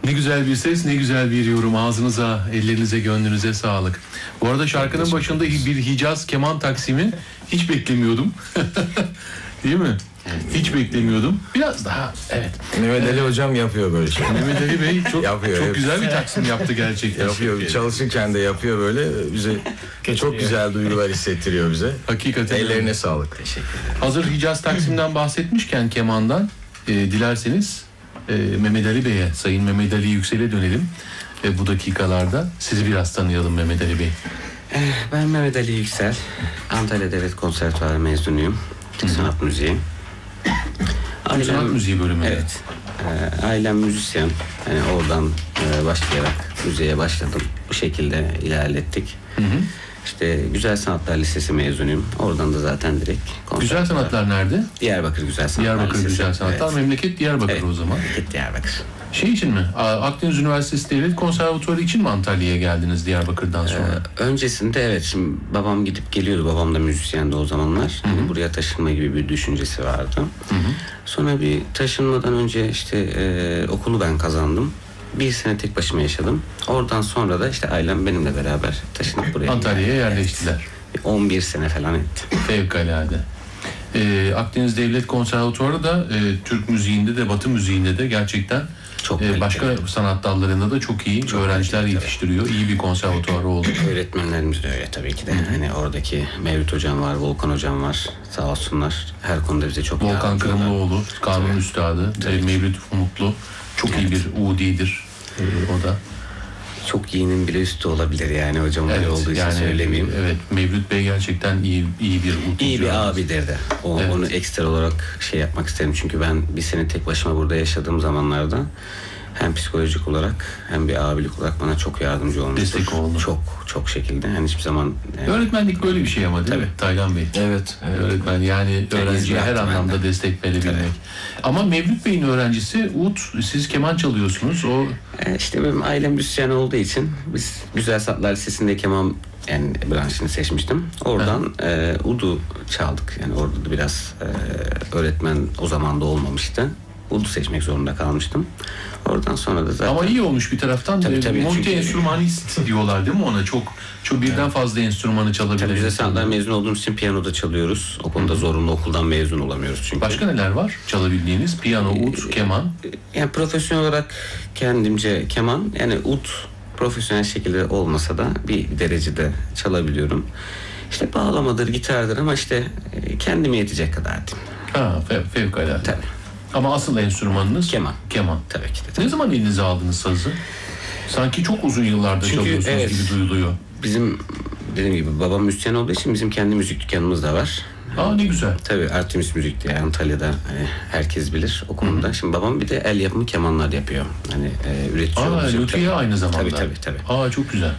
Ne güzel bir ses, ne güzel bir yorum. Ağzınıza, ellerinize, gönlünüze sağlık. Bu arada şarkının başında bir Hicaz keman taksimi hiç beklemiyordum. Değil mi? Hiç beklemiyordum. Biraz daha, evet. Mehmet Ali hocam yapıyor böyle şey. Mehmet Ali Bey çok, Yapıyor, çok evet. güzel bir taksim yaptı gerçekten. Yapıyor, çalışırken de yapıyor böyle. Bize çok güzel duygular hissettiriyor bize. Hakikaten. Ellerine sağlık. Teşekkür ederim. Hazır Hicaz Taksim'den bahsetmişken kemandan, dilerseniz Mehmet Ali Bey'e, Sayın Mehmet Ali Yüksel'e dönelim. Bu dakikalarda sizi biraz tanıyalım Mehmet Ali Bey. Ben Mehmet Ali Yüksel. Antalya Devlet Konservatuarı mezunuyum. Türk Sanat Müziği. Türk Sanat Müziği bölümü. Evet. Ailem müzisyen. Yani oradan başlayarak müziğe başladım. Bu şekilde ilerlettik. İşte Güzel Sanatlar Lisesi mezunuyum. Oradan da zaten direkt Güzel Sanatlar nerede? Diyarbakır Güzel Sanatlar Diyarbakır Lisesi. Güzel Sanatlar. Evet. Memleket Diyarbakır Evet. o zaman. Memleket Diyarbakır. Şey için mi? Akdeniz Üniversitesi Devlet Konservatuarı için mi Antalya'ya geldiniz Diyarbakır'dan sonra? Öncesinde evet, şimdi babam gidip geliyordu. Babam da müzisyendi o zamanlar. Hani buraya taşınma gibi bir düşüncesi vardı. Sonra bir taşınmadan önce işte okulu ben kazandım. Bir sene tek başıma yaşadım. Oradan sonra da işte ailem benimle beraber taşınıp buraya Antalya'ya geldi. yerleştiler. Evet. 11 sene falan etti. Fevkalade. Akdeniz Devlet Konservatuarı da Türk müziğinde de Batı müziğinde de gerçekten Çok başka sanat dallarında da çok iyi öğrenciler yetiştiriyor. İyi bir konservatuarı oldu. Öğretmenlerimiz de öyle tabii ki de. Hani oradaki Mevlüt hocam var, Volkan hocam var. Sağ olsunlar. Her konuda bize çok Volkan yardımcı oldular. Kırımlıoğlu, kanun üstadı, Mevlüt Umutlu çok iyi bir udidir o da. Çok iyinin bile üstü olabilir yani hocam öyle olduğu için söylemeyeyim. Evet, Mevlüt Bey gerçekten iyi bir udici. İyi bir abidir de. Evet. Onu ekstra olarak şey yapmak isterim. Çünkü ben bir sene tek başıma burada yaşadığım zamanlarda hem psikolojik olarak hem bir abilik olarak bana çok yardımcı olmuştur. Destek oldu. Çok şekilde. Yani hiçbir zaman Öğretmenlik böyle bir şey ama değil mi Taylan Bey? Evet. Öğretmen yani öğrenciye her hizmet anlamda benden. destek verebilmek. Ama Mevlüt Bey'in öğrencisi Ud, siz keman çalıyorsunuz. O İşte benim ailem müzisyen olduğu için biz Güzel Sanatlar Lisesi'nde keman yani branşını seçmiştim. Oradan udu çaldık. Yani orada da biraz öğretmen o zaman da olmamıştı. Udu seçmek zorunda kalmıştım. Oradan sonra da zaten... ama iyi olmuş bir taraftan. Tabii, Multi çünkü- enstrümanist diyorlar değil mi ona? Çok birden fazla enstrümanı çalabilir. Tabii Güzel Sanatlar mezun olduğumuz için piyanoda çalıyoruz. O konuda zorunlu okuldan mezun olamıyoruz çünkü. Başka neler var çalabildiğiniz? Piyano, ud, keman. Yani profesyonel olarak kendimce keman, yani ud profesyonel şekilde olmasa da bir derecede çalabiliyorum. İşte bağlamadır, gitardır ama işte kendime yetecek kadar diyeyim. Ha, fevkalade. Tabii. Ama asıl enstrümanınız? Keman. Keman. Tabii ki de. Ne zaman elinize aldınız sazı? Sanki çok uzun yıllardır Çünkü çalıyorsunuz evet. gibi duyuluyor. Bizim dediğim gibi babam müzisyen olduğu için bizim kendi müzik dükkanımız da var. Aa, ne güzel. Tabii Artemis Müzik diye Antalya'da hani herkes bilir o konuda. Şimdi babam bir de el yapımı kemanlar yapıyor. Hani üretici olduğu için. Lütfiye aynı zamanda. Tabii. Aa, çok güzel.